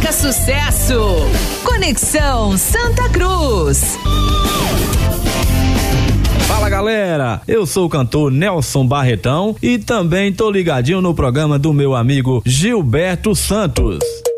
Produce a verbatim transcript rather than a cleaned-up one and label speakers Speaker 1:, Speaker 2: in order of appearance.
Speaker 1: Mega sucesso. Conexão Santa Cruz.
Speaker 2: Fala galera, eu sou o cantor Nelson Barretão e também tô ligadinho no programa do meu amigo Gilberto Santos.